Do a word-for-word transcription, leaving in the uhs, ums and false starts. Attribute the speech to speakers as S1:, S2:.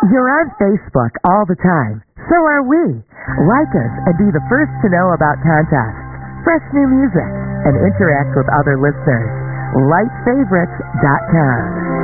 S1: You're on Facebook all the time. So are we. Like us and be the first to know about contests, fresh new music, and interact with other listeners. light favorites dot com.